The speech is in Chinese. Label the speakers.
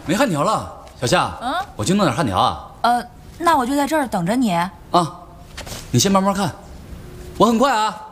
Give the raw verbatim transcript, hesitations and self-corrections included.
Speaker 1: 没焊条了，小夏。嗯，我去弄点焊条啊。
Speaker 2: 呃，那我就在这儿等着你。
Speaker 1: 啊，你先慢慢看，我很快啊。